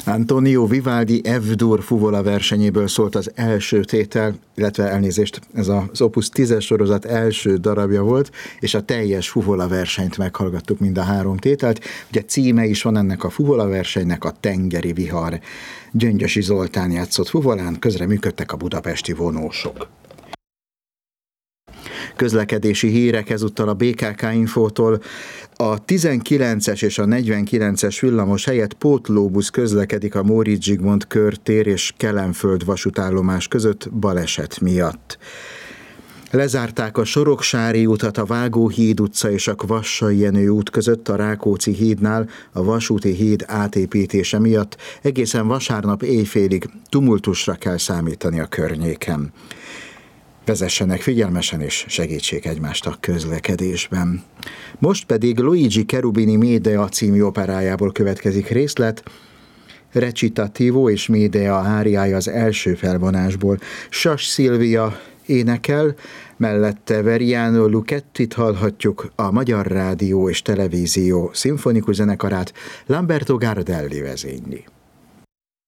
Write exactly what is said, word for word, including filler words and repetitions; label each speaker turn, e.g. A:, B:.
A: Antonio Vivaldi F-dur fuvola versenyéből szólt az első tétel, illetve elnézést, ez az Opus tízes sorozat első darabja volt, és a teljes fuvola versenyt meghallgattuk, mind a három tételt. Ugye címe is van ennek a fuvola versenynek, a Tengeri vihar. Gyöngyösi Zoltán játszott fuvolán, közreműködtek a budapesti vonósok. Közlekedési hírek ezúttal a bé ká ká Infótól. A tizenkilences és a negyvenkilences villamos helyett pótlóbusz közlekedik a Móricz Zsigmond körtér és Kelenföld vasútállomás között baleset miatt. Lezárták a Soroksári utat a Vágóhíd utca és a Kvassai Jenő út között a Rákóczi hídnál a vasúti híd átépítése miatt. Egészen vasárnap éjfélig tumultusra kell számítani a környéken. Vezessenek figyelmesen és segítsék egymást a közlekedésben. Most pedig Luigi Cherubini Médea című operájából következik részlet. Recitativo és Médea áriája az első felvonásból. Sas Szilvia énekel, mellette Veriano Lucchettit hallhatjuk, a Magyar Rádió és Televízió szimfonikus zenekarát Lamberto Gardelli vezényli.